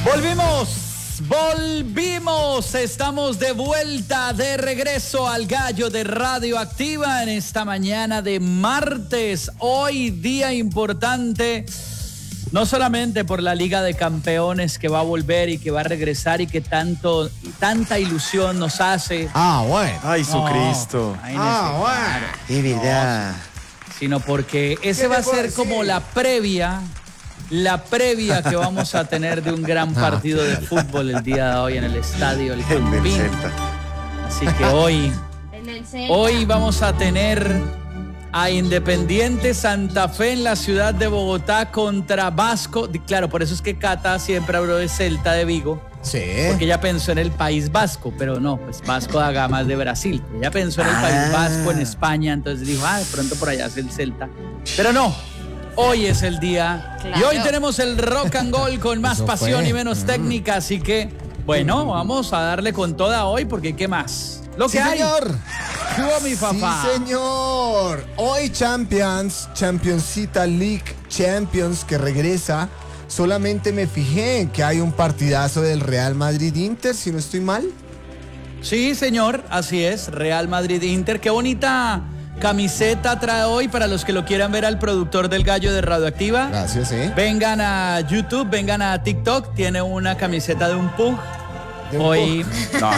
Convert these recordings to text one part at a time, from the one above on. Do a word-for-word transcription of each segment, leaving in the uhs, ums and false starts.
Volvimos, volvimos, estamos de vuelta, de regreso al Gallo de Radioactiva en esta mañana de martes. Hoy día importante, no solamente por la Liga de Campeones que va a volver y que va a regresar y que tanto, tanta ilusión nos hace. Ah, bueno. Ay, su No, Cristo. Ah, bueno. Y vida. Sino porque ese va a ser como la previa, la previa que vamos a tener de un gran partido de fútbol el día de hoy en el estadio El El del Campín. Celta. Así que hoy, En el Celta. hoy vamos a tener a Independiente Santa Fe en la ciudad de Bogotá contra Vasco. Claro, por eso es que Cata siempre habló de Celta de Vigo. Sí. Porque ella pensó en el País Vasco, pero no, pues Vasco da Gama es de Brasil. Ella pensó en el Ah. País Vasco, en España, entonces dijo, ah, de pronto por allá es el Celta. Pero no, hoy es el día. Claro. Y hoy tenemos el rock and roll con más Eso pasión fue. y menos técnica, así que, bueno, vamos a darle con toda hoy, porque ¿qué más? Lo Sí, que hay. señor. ¿Qué hubo, mi papá? Sí, señor. Hoy Champions, Championcita League Champions que regresa. Solamente me fijé que hay un partidazo del Real Madrid-Inter, si no estoy mal. Sí, señor, así es, Real Madrid-Inter. Qué bonita camiseta trae hoy para los que lo quieran ver al productor del Gallo de Radioactiva. Gracias, ¿eh? Vengan a YouTube, vengan a TikTok, tiene una camiseta de un pug. De un Hoy, No,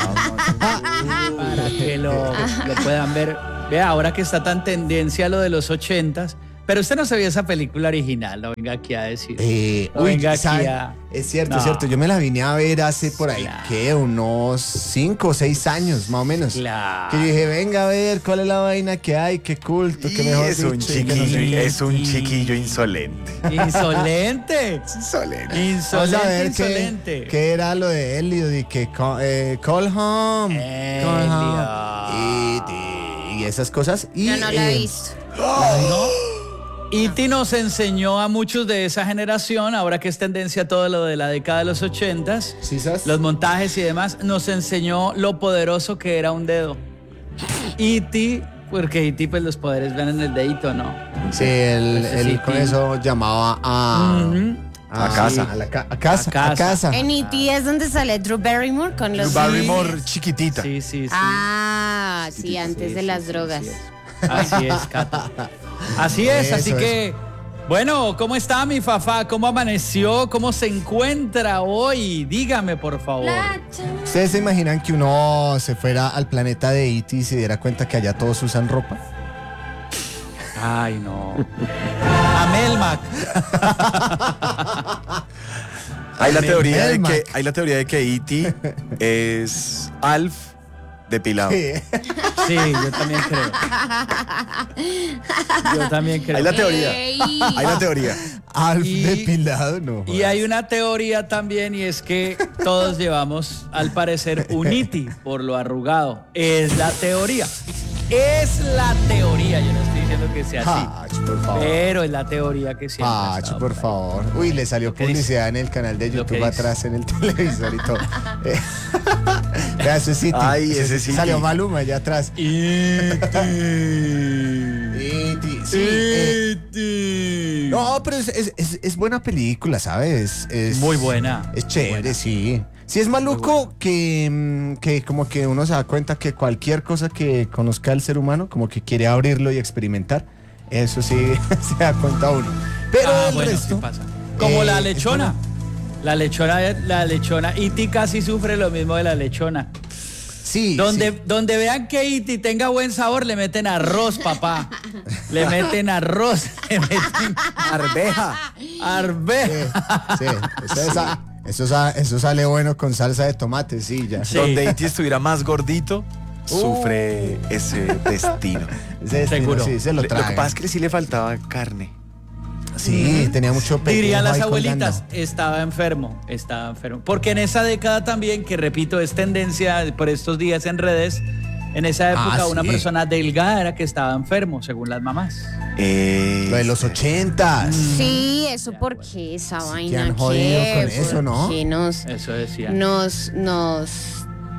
para que lo, lo puedan ver. Vea, ahora que está tan tendencia lo de los ochentas, pero usted no se vio esa película original, no venga aquí a decir. Eh, No uy, venga aquí ¿sabe? a- Es cierto, No. es cierto. Yo me la vine a ver hace por ahí, Claro. ¿qué? Unos cinco o seis años, más o menos. Claro. Que yo dije, venga a ver cuál es la vaina que hay, qué culto, qué mejor es un dicho, y que no sé chiquillo, qué. es un chiquillo insolente. Insolente. Insolente. Vamos a Insolente, ver qué, insolente. qué era lo de Elliot y que co- eh, call home, call home, y, y esas cosas. Y, Yo no la he eh, visto. E T nos enseñó a muchos de esa generación, ahora que es tendencia todo lo de la década de los ochentas, ¿Sí sabes? los montajes y demás, nos enseñó lo poderoso que era un dedo. E T, porque E T pues los poderes van en el dedito, ¿no? Sí, él, Pues él sí, con sí. eso llamaba a, Ujú. A casa. A, la ca- a casa. A casa. A casa. En E T es donde sale Drew Barrymore con los... Barrymore chiquitita. Sí, sí, sí. Ah, sí, antes Sí, de sí, las sí, drogas. Así es, así es, Cata. Así es, así Eso, que, bueno, ¿cómo está mi Fafá? ¿Cómo amaneció? ¿Cómo se encuentra hoy? Dígame, por favor. ¿Ustedes se imaginan que uno se fuera al planeta de E T y se diera cuenta que allá todos usan ropa? Ay, no. A Melmac. Hay la teoría de Melmac. que hay la teoría de que E T es Alf depilado. Sí. Sí, yo también creo. Yo también creo. Hay la teoría. Ey. Hay la teoría. Alf Y- depilado, no. Y hay una teoría también, y es que todos llevamos, al parecer, un E T por lo arrugado. Es la teoría. Es la teoría. Yo no estoy diciendo que sea así. Pach, por favor. Pero es la teoría que siempre ha Pach, estado por por ahí. favor. Uy, le salió ¿Qué dice? publicidad en el canal de Lo que YouTube dice. atrás en el televisor y todo. Eh, Vea, eso es City. Ay, Eso ese es- City. Salió Maluma allá atrás. E T. E T, sí, eh, E T. No, pero es, es- es- es buena película, ¿sabes? Es, Muy buena. Es chévere, Buena. sí. Sí, es maluco que, mm, que como que uno se da cuenta que cualquier cosa que conozca el ser humano, como que quiere abrirlo y experimentar. Eso sí se da cuenta uno. Pero Ah, el bueno, resto, sí pasa. Como eh, la es lechona. La lechona, la lechona. E T casi sufre lo mismo de la lechona. Sí, Donde, sí. donde vean que E T tenga buen sabor, le meten arroz, papá. Le meten arroz, le meten Arveja. arveja. Sí, eso, esa- eso sa- eso sale bueno con salsa de tomate, sí, ya. Sí. Donde E T estuviera más gordito, sufre ese destino. Ese destino, Seguro. sí, se lo Le- Lo que tragan. pasa es que sí le faltaba carne. Sí, tenía mucho pellejo Dirían las ahí abuelitas, colgando. estaba enfermo, estaba enfermo. Porque en esa década también, que repito, es tendencia por estos días en redes, en esa época Ah, una sí. persona delgada era que estaba enfermo, según las mamás. Eh, Lo de los ochentas. Sí, eso porque esa vaina han jodido que con eso, ¿no? que nos Eso decía. nos nos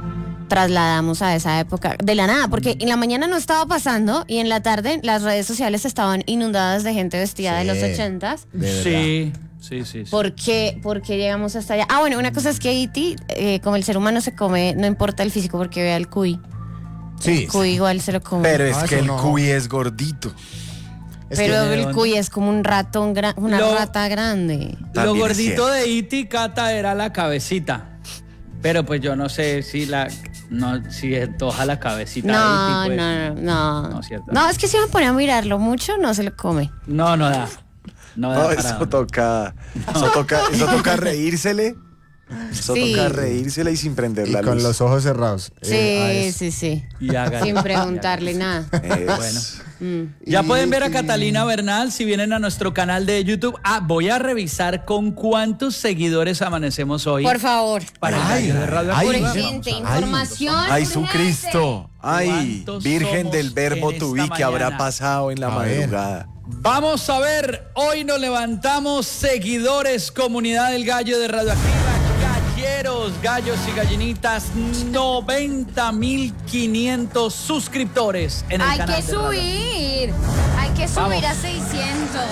trasladamos a esa época de la nada, porque en la mañana no estaba pasando y en la tarde las redes sociales estaban inundadas de gente vestida Sí. de los ochentas. De Sí, sí, sí. sí. ¿Por qué, por qué llegamos hasta allá? Ah, bueno, una cosa es que E T, eh, como el ser humano se come, no importa el físico porque vea el cuy. Sí. El cuy igual se lo come. Pero es Ah, que eso el no. cuy es gordito. Es Pero que- el cuy es como un ratón, gra- una Lo- rata grande. Lo También es gordito cierto. de Iti, Cata, era la cabecita. Pero pues yo no sé si la no si antoja la cabecita No, de Iti. Pues. no, no, No, no. cierto. No, es que si me pone a mirarlo mucho, no se lo come. No, no da. No da No, para eso dónde. toca, eso toca, eso toca reírsele. Eso Sí. toca reírsele y sin prender Y la con luz. los ojos cerrados. Sí, Eh, a eso. sí, sí. Y hágale. Sin preguntarle nada. Es- Bueno. Mm. Ya Y- pueden ver a y- Catalina Bernal si vienen a nuestro canal de YouTube. Ah, voy a revisar con cuántos seguidores amanecemos hoy. Por favor. Para el Ay, gallo de Radio ay, Activa. Urgente, ay. información. Ay, urgente. Jesucristo. Ay, ¿Cuántos Virgen somos del Verbo en tuví esta que habrá mañana? pasado en la A ver. madrugada. Vamos a ver, hoy nos levantamos seguidores, comunidad del gallo de Radioactiva, galleros, gallos y gallinitas, noventa mil quinientos suscriptores en el Hay canal que de Radio. subir. Hay que subir Vamos. a seiscientos.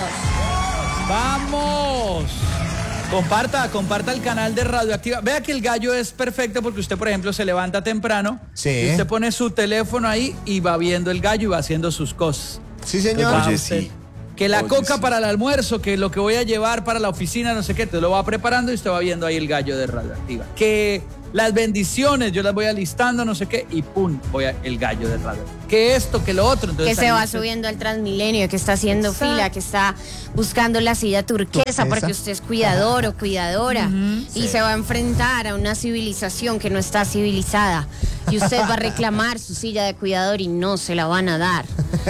¡Vamos! Comparta, comparta el canal de Radioactiva. Vea que el gallo es perfecto porque usted, por ejemplo, se levanta temprano. Sí. Y usted pone su teléfono ahí y va viendo el gallo y va haciendo sus cosas. Sí, señor. Entonces, va Oye, usted, sí. Que la Oye, coca sí. para el almuerzo, que lo que voy a llevar para la oficina, no sé qué, te lo va preparando y usted va viendo ahí el gallo de Radioactiva. Que las bendiciones, yo las voy alistando, no sé qué, y pum, voy a el gallo de Radioactiva. Que esto, que lo otro. Que Entonces, se ahí va usted- subiendo al Transmilenio, que está haciendo Exacto. fila, que está buscando la silla turquesa Turquesa. porque usted es cuidador o cuidadora. Y Sí. se va a enfrentar a una civilización que no está civilizada. Y usted va a reclamar su silla de cuidador y no se la van a dar.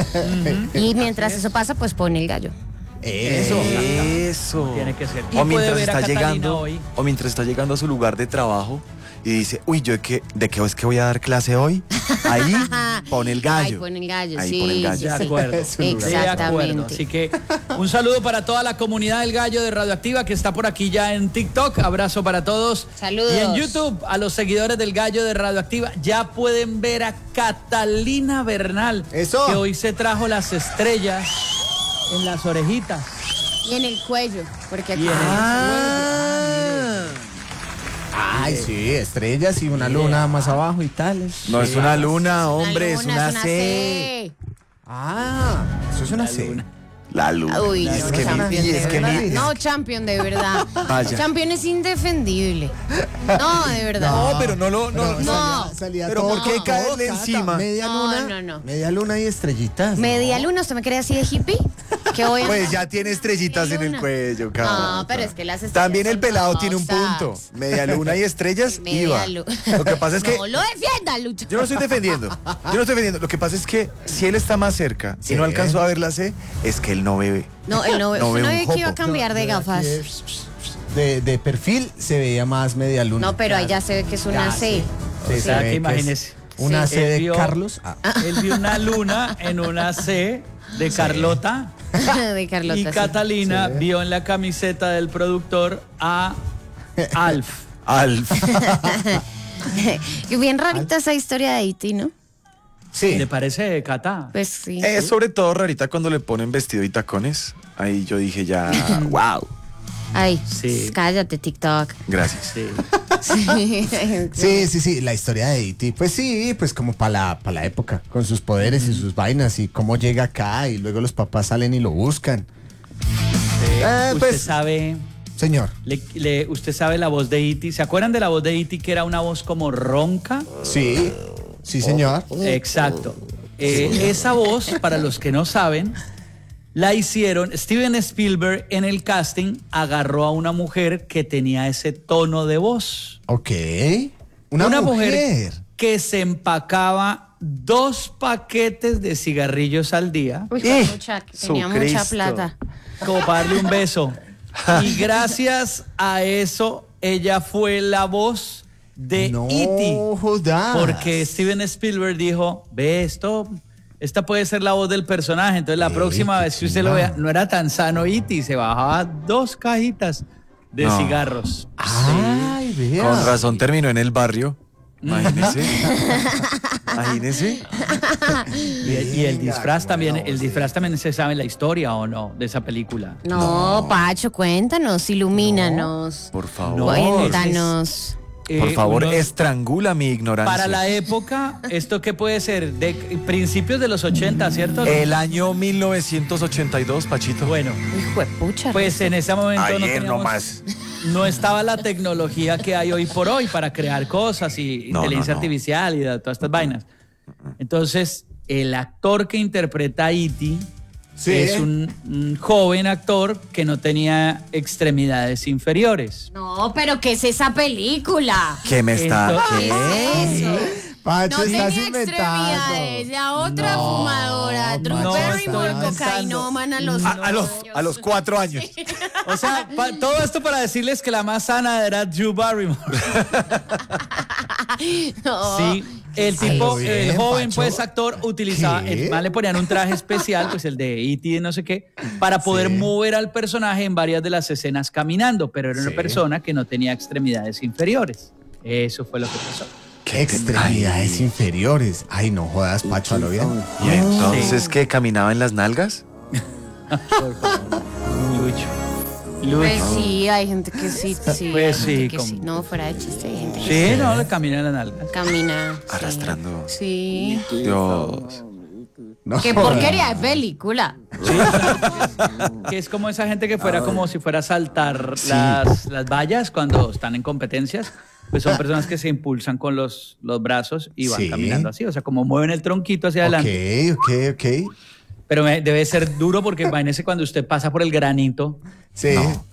Y mientras eso pasa, pues pone el gallo. Eso. Eso. Tiene que ser. Y O puede mientras ver a está Catalina llegando, hoy. o mientras está llegando a su lugar de trabajo y dice, uy, yo de qué, de qué es que voy a dar clase hoy. Ahí pone el gallo. Ahí pone el gallo, Ahí sí. pone el gallo. sí, De sí. acuerdo. Es un lugar. De acuerdo. Exactamente. Así que un saludo para toda la comunidad del gallo de Radioactiva que está por aquí ya en TikTok. Abrazo para todos. Saludos. Y en YouTube, a los seguidores del gallo de Radioactiva, ya pueden ver a Catalina Bernal. Eso. Que hoy se trajo las estrellas en las orejitas. Y en el cuello, porque aquí Y en el Ah. Ay, sí, estrellas y una luna más abajo y tales. No es una luna, hombre, Una es luna, una es una C. C. Ah, eso es una La C. luna. La luna. Uy, Y no, es que, Champion mi, y de es que verdad. mi- No, Champion, de verdad. Vaya. Champion es indefendible. No, de verdad. No, pero no lo, no, Pero no. No. salía- salía Pero todo- ¿por qué todo, caerle Cata, encima? Media No, luna. no, no. Media luna y estrellitas. Media luna, ¿usted me cree así de hippie? Que voy a... Pues ya tiene estrellitas en el Luna. cuello, cabrón. No, pero es que las estrellas También el son pelado tiene un famosas. punto. Media luna y estrellas, Media iba. lu- Lo que pasa es que No lo defienda, Lucho. yo no estoy defendiendo. Yo no estoy defendiendo. Lo que pasa es que si él está más cerca Sí. y no alcanzó a ver la C, es que él no bebe. No, él no, No usted ve no un ve que iba a jopo. cambiar de Yo- yo gafas. aquí, De, de perfil se veía más media luna. No, pero ahí ya se ve que es una Ya, C. Sí, O se sea, ve que que imagínese. es Una Sí. C de Él vio- Carlos. Ah. Él vio una luna en una C de Carlota. de Carlota. Y sí. Catalina Sí. vio en la camiseta del productor a Alf. Alf. Y bien rarita esa historia de Haití, ¿no? Sí. ¿Le parece, Cata? Pues sí. Es sobre todo rarita cuando le ponen vestido y tacones. Ahí yo dije ya, wow. Ay, Sí. cállate, TikTok. Gracias. Sí. Sí. Sí, sí, sí, la historia de E T Pues sí, pues como para la, pa' la época, con sus poderes y sus vainas y cómo llega acá y luego los papás salen y lo buscan. Eh, usted pues- sabe, Señor, le- le- usted sabe la voz de Iti. ¿Se acuerdan de la voz de Iti que era una voz como ronca? sí, sí, señor. Exacto. Eh, esa voz, para los que no saben, la hicieron Steven Spielberg en el casting, agarró a una mujer que tenía ese tono de voz. Ok. Una, mujer. que se empacaba dos paquetes de cigarrillos al día, Uy, Eh, mucha, tenía su mucha Cristo. plata. como para darle un beso. Y gracias a eso, ella fue la voz de No E T jodas. Porque Steven Spielberg dijo, ve esto, esta puede ser la voz del personaje. Entonces la Eh, próxima qué vez que usted lo chimba. vea, no era tan sano E T, se bajaba dos cajitas de No. cigarros. Ay, vea. Con razón terminó en el barrio. Imagínese. Imagínese. Y, y el disfraz también, el disfraz también se sabe la historia o no de esa película. No, Pacho, cuéntanos, ilumínanos. Por favor. No, Cuéntanos. Por Eh, favor, uno- estrangula mi ignorancia. Para la época, ¿esto qué puede ser? De principios de los ochenta, ¿cierto? El año mil novecientos ochenta y dos, Pachito. Bueno, Hijo de pucha. pues en ese momento no Ayer teníamos, nomás. no estaba la tecnología que hay hoy por hoy para crear cosas y No, inteligencia no, no. artificial y de- todas estas vainas. Entonces, el actor que interpreta a E T Sí. es un, un joven actor que no tenía extremidades inferiores. No, pero ¿qué es esa película? ¿Qué me está? Entonces- ¿Qué? Eso. Pacho, No estás tenía inventando. extremidades. La otra No, fumadora, Drew no Barrymore, estoy inventando. cocainómana a los A, a los, a los cuatro años. O sea, pa- todo esto para decirles que la más sana era Drew Barrymore. No. Sí, el Ay, tipo, bien, el joven Pacho. pues actor utilizaba, ¿Qué? el man le ponían un traje especial, pues el de E T de no sé qué, para poder Sí. mover al personaje en varias de las escenas caminando, pero era una Sí. persona que no tenía extremidades inferiores. Eso fue lo que pasó. Extremidades inferiores. Ay, no jodas, Pacho, a lo bien. ¿Y entonces Sí. qué? ¿Caminaba en las nalgas? Por favor. Lucho. Pues Lucho. sí, hay gente que sí, sí. Pues hay gente sí, que como- sí. No, fuera de chiste, hay gente que Sí, no, le camina en la nalga. camina. sí. Arrastrando. Sí. Dios. No Qué jodas. porquería de película. Que es como esa gente que fuera como si fuera a saltar las, las vallas cuando están en competencias. Pues son personas que se impulsan con los, los brazos y van Sí. caminando así. O sea, como mueven el tronquito hacia adelante. Ok, ok, ok. Pero me- debe ser duro porque imagínese cuando usted pasa por el granito. Sí. No.